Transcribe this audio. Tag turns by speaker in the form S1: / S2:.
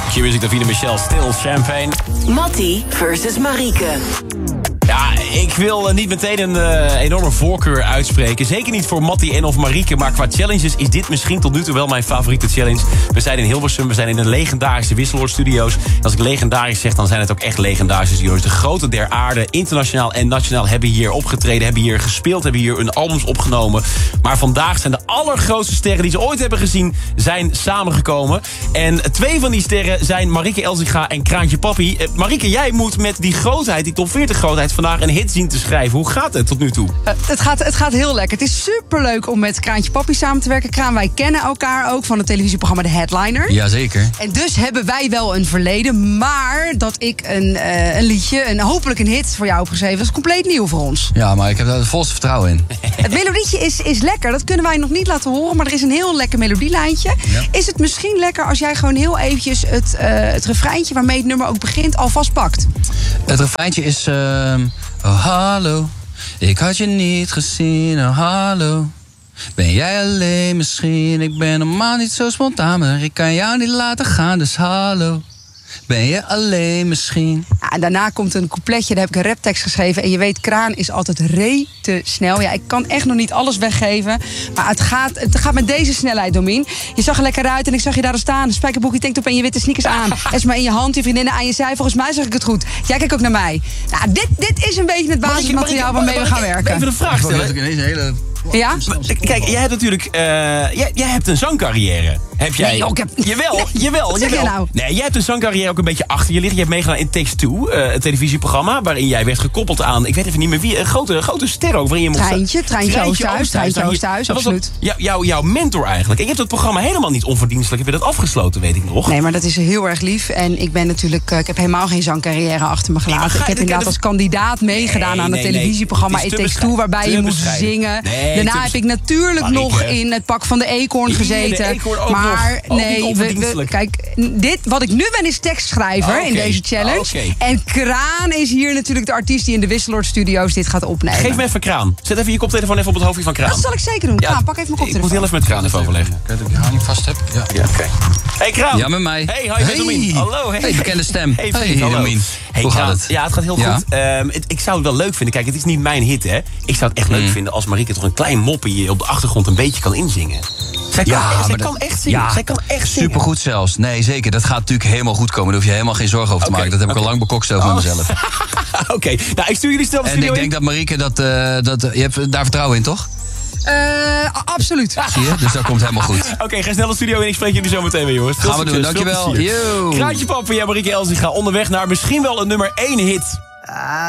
S1: Q-Music, Davina Michel, Still Champagne.
S2: Mattie versus Marieke.
S1: Ja, ik wil niet meteen een enorme voorkeur uitspreken. Zeker niet voor Mattie en of Marieke. Maar qua challenges is dit misschien tot nu toe wel mijn favoriete challenge. We zijn in Hilversum, we zijn in de legendarische Wisseloord Studios. En als ik legendarisch zeg, dan zijn het ook echt legendarische studio's. De grote der aarde, internationaal en nationaal, hebben hier opgetreden, hebben hier gespeeld, hebben hier hun albums opgenomen. Maar vandaag zijn de allergrootste sterren die ze ooit hebben gezien, zijn samengekomen. En 2 van die sterren zijn Marieke Elsinga en Kraantje Papi. Marieke, jij moet met die grootheid, die top 40 grootheid, vandaag een hit zien te schrijven. Hoe gaat het tot nu toe?
S3: Het gaat heel lekker. Het is superleuk om met Kraantje Papi samen te werken. Kraan, wij kennen elkaar ook van het televisieprogramma The Headliner.
S4: Jazeker.
S3: En dus hebben wij wel een verleden. Maar dat ik een liedje, hopelijk een hit voor jou heb geschreven, dat is compleet nieuw voor ons.
S4: Ja, maar ik heb daar het volste vertrouwen in.
S3: Het melodietje is lekker. Dat kunnen wij nog niet laten horen. Maar er is een heel lekker melodielijntje. Ja. Is het misschien lekker als jij gewoon heel eventjes het refreintje waarmee het nummer ook begint alvast pakt?
S4: Het refreintje is... Oh hallo, ik had je niet gezien, oh hallo. Ben jij alleen misschien? Ik ben normaal niet zo spontaan, maar ik kan jou niet laten gaan, dus hallo. Ben je alleen misschien?
S3: Ja, en daarna komt een coupletje, daar heb ik een raptekst geschreven. En je weet, Kraan is altijd rete snel. Ja, ik kan echt nog niet alles weggeven. Maar het gaat met deze snelheid, Domien. Je zag er lekker uit en ik zag je daar staan. Een spijkerbroekje, tanktop en je witte sneakers aan. Esma in je hand, je vriendinnen aan je zij. Volgens mij zag ik het goed. Jij kijkt ook naar mij. Nou, dit is een beetje het basismateriaal waarmee we gaan werken.
S1: Even een vraag stellen.
S4: Ik ineens een hele...
S3: Ja?
S1: Kijk, jij hebt natuurlijk jij hebt een zangcarrière. Heb jij?
S3: Nee,
S1: Jawel.
S3: Wat zeg je nou?
S1: Nee, jij hebt een zangcarrière ook een beetje achter je liggen. Je hebt meegedaan in Takes Two, een televisieprogramma waarin jij werd gekoppeld aan, ik weet even niet meer wie, een grote ster ook. Waarin je mocht
S3: Treintje Oosterhuis, absoluut.
S1: Jouw mentor eigenlijk. En je hebt dat programma helemaal niet onverdienstelijk. Heb je dat afgesloten, weet ik nog.
S3: Nee, maar dat is heel erg lief. En ik ben natuurlijk, ik heb helemaal geen zangcarrière achter me gelaten. Ik heb inderdaad als kandidaat meegedaan aan het televisieprogramma in Takes Two, waarbij je moest zingen. Daarna heb ik natuurlijk nog in het pak van de eekhoorn gezeten. Maar nee, kijk, wat ik nu ben is tekstschrijver in deze challenge. En Kraan is hier natuurlijk de artiest die in de Wisseloord Studios dit gaat opnemen.
S1: Geef me even Kraan. Zet even je koptelefoon even op het hoofdje van Kraan.
S3: Dat zal ik zeker doen. Kraan, pak even mijn koptelefoon.
S1: Ik moet heel even met Kraan even overleggen.
S4: Kijk dat ik je haar niet vast heb. Ja,
S1: oké. Hey Kraan.
S4: Ja, met mij.
S1: Hey, Domien. Hallo.
S4: Hey, bekende stem.
S1: Hey,
S4: Domien. Hoe gaat het?
S1: Ja, het gaat heel goed. Ik zou het wel leuk vinden. Kijk, het is niet mijn hit, hè. Ik zou het echt leuk vinden als Marieke toch een klein moppie op de achtergrond een beetje kan inzingen. Zij kan echt zingen.
S4: Ja,
S1: zij kan echt zingen.
S4: Supergoed zelfs. Nee, zeker. Dat gaat natuurlijk helemaal goed komen. Daar hoef je helemaal geen zorgen over te maken. Dat heb ik al lang bekoksteld met mezelf.
S1: Oké. Nou, ik stuur jullie snel de studio in.
S4: En ik denk dat Marieke je hebt daar vertrouwen in, toch?
S3: Absoluut.
S4: Zie je? Dus dat komt helemaal goed.
S1: Oké, ga snel de studio in. Ik spreek jullie zo meteen weer, jongens.
S4: Gaan we doen. Dankjewel.
S1: Kraantje Papi en Marieke Elsinga onderweg naar misschien wel een nummer 1 hit.